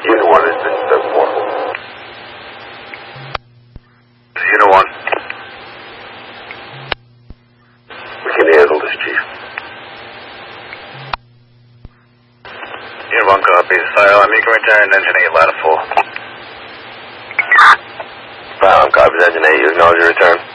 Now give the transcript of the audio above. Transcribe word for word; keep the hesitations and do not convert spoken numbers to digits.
Unit one is in seven four. Unit one. We can handle this, Chief. Unit one copies. Silent, you can return engine eight, ladder four. Silent, copies, engine eight. You acknowledge your return.